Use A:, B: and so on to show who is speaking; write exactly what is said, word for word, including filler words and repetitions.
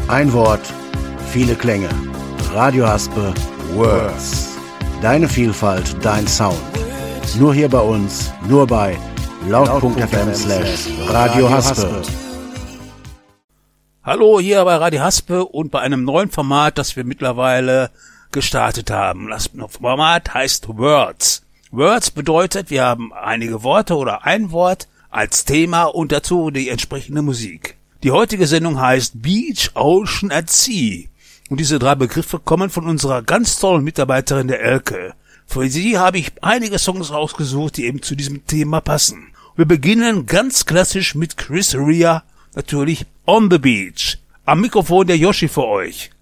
A: Ein Wort, viele Klänge. Radio Haspe Words. Deine Vielfalt, dein Sound. Nur hier bei uns, nur bei laut.fm slash Radio Haspe.
B: Hallo, hier bei Radio Haspe und bei einem neuen Format, das wir mittlerweile gestartet haben. Das Format heißt Words. Words bedeutet, wir haben einige Worte oder ein Wort als Thema und dazu die entsprechende Musik. Die heutige Sendung heißt Beach, Ocean and Sea. Und diese drei Begriffe kommen von unserer ganz tollen Mitarbeiterin der Elke. Für sie habe ich einige Songs rausgesucht, die eben zu diesem Thema passen. Wir beginnen ganz klassisch mit Chris Rea, natürlich On the Beach. Am Mikrofon der Yoshi für euch.